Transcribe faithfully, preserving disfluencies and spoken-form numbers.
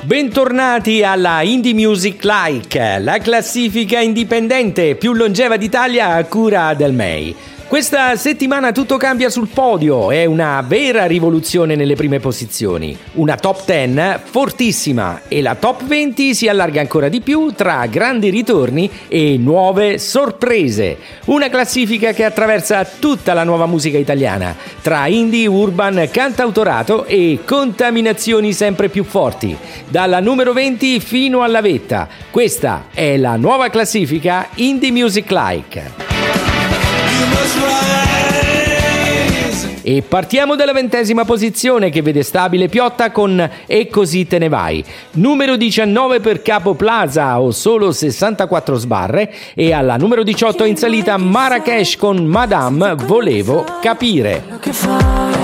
Bentornati alla Indie Music Like, la classifica indipendente più longeva d'Italia a cura del M E I. Questa settimana tutto cambia sul podio, è una vera rivoluzione nelle prime posizioni, una top dieci fortissima e la top venti si allarga ancora di più tra grandi ritorni e nuove sorprese. Una classifica che attraversa tutta la nuova musica italiana, tra indie, urban, cantautorato e contaminazioni sempre più forti, dalla numero venti fino alla vetta. Questa è la nuova classifica Indie Music Like. E partiamo dalla ventesima posizione che vede stabile Piotta con E così te ne vai. Numero diciannove per Capo Plaza o solo sessantaquattro sbarre e alla numero diciotto in salita Marrakesh con Madame volevo capire.